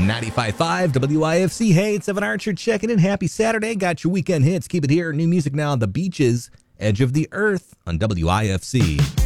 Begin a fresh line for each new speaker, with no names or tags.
95.5 WIFC. Hey, it's Evan Archer checking in. Happy Saturday. Got your weekend hits. Keep it here. New music now. The Beaches, Edge of the Earth on WIFC.